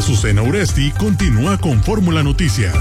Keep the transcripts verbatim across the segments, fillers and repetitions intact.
Azucena Uresti continúa con Fórmula Noticias.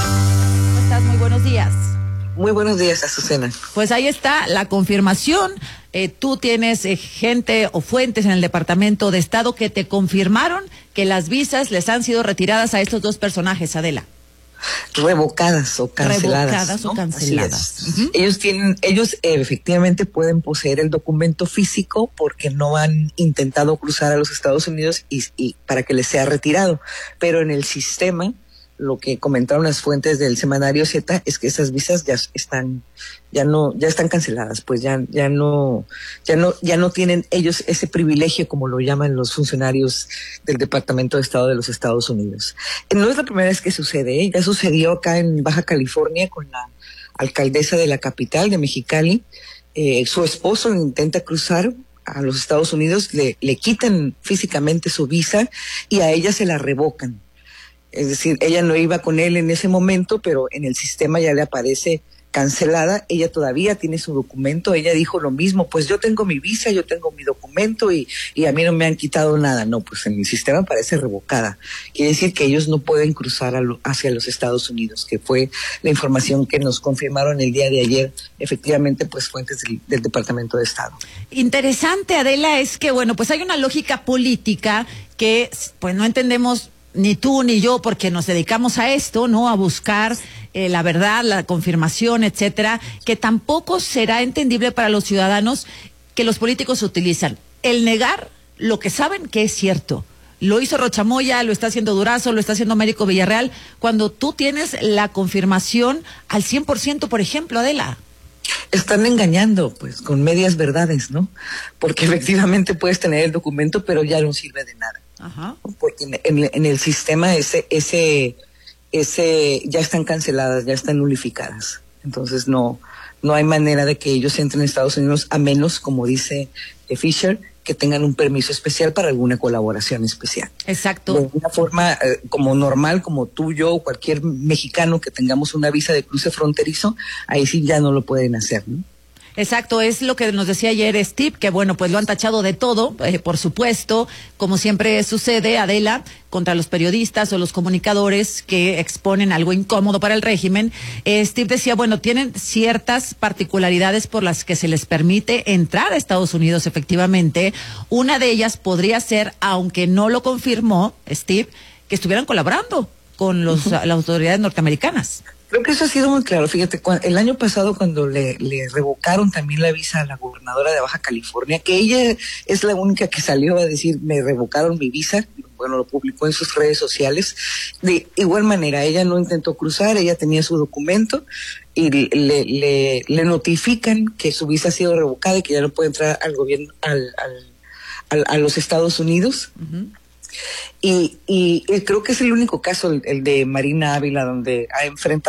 ¿Cómo estás? Muy buenos días. Muy buenos días, Azucena. Pues ahí está la confirmación. Eh, tú tienes eh, gente o fuentes en el Departamento de Estado que te confirmaron que las visas les han sido retiradas a estos dos personajes, Adela. Revocadas o canceladas. Revocadas ¿no? o canceladas. Uh-huh. Ellos tienen, ellos eh, efectivamente pueden poseer el documento físico porque no han intentado cruzar a los Estados Unidos y, y para que les sea retirado. Pero en el sistema, lo que comentaron las fuentes del semanario Z es que esas visas ya están, ya no, ya están canceladas, pues ya, ya no, ya no, ya no tienen ellos ese privilegio como lo llaman los funcionarios del Departamento de Estado de los Estados Unidos. No es la primera vez que sucede, ¿eh? Ya sucedió acá en Baja California con la alcaldesa de la capital de Mexicali. Eh, su esposo intenta cruzar a los Estados Unidos, le, le quitan físicamente su visa y a ella se la revocan. Es decir, ella no iba con él en ese momento, pero en el sistema ya le aparece cancelada. Ella todavía tiene su documento. Ella dijo lo mismo, pues yo tengo mi visa, yo tengo mi documento y, y a mí no me han quitado nada. No, pues en el sistema aparece revocada. Quiere decir que ellos no pueden cruzar a lo, hacia los Estados Unidos, que fue la información que nos confirmaron el día de ayer, efectivamente, pues fuentes del, del Departamento de Estado. Interesante, Adela, es que, bueno, pues hay una lógica política que, pues no entendemos ni tú ni yo, porque nos dedicamos a esto, ¿no? A buscar eh, la verdad, la confirmación, etcétera, que tampoco será entendible para los ciudadanos que los políticos utilizan el negar lo que saben que es cierto. Lo hizo Rochamoya, lo está haciendo Durazo, lo está haciendo Américo Villarreal, cuando tú tienes la confirmación al cien por ciento, por ejemplo, Adela. Están engañando, pues, con medias verdades, ¿no? Porque efectivamente puedes tener el documento, pero ya no sirve de nada. Ajá. Porque en, en, en el sistema ese, ese, ese, ya están canceladas, ya están nulificadas. Entonces no, no hay manera de que ellos entren a Estados Unidos a menos, como dice Fisher, que tengan un permiso especial para alguna colaboración especial. Exacto. De una forma eh, como normal, como tú, yo, o cualquier mexicano que tengamos una visa de cruce fronterizo, ahí sí ya no lo pueden hacer, ¿no? Exacto, es lo que nos decía ayer Steve, que bueno, pues lo han tachado de todo, eh, por supuesto, como siempre sucede, Adela, contra los periodistas o los comunicadores que exponen algo incómodo para el régimen. Eh, Steve decía, bueno, tienen ciertas particularidades por las que se les permite entrar a Estados Unidos, efectivamente. Una de ellas podría ser, aunque no lo confirmó Steve, que estuvieran colaborando con los, uh-huh. las autoridades norteamericanas. Creo que eso ha sido muy claro. Fíjate, el año pasado cuando le, le revocaron también la visa a la gobernadora de Baja California, que ella es la única que salió a decir, me revocaron mi visa, bueno, lo publicó en sus redes sociales. De igual manera, ella no intentó cruzar, ella tenía su documento y le, le, le notifican que su visa ha sido revocada y que ya no puede entrar al gobierno, al, al, al a los Estados Unidos. Uh-huh. Y, y, y creo que es el único caso, el, el de Marina Ávila, donde ha enfrentado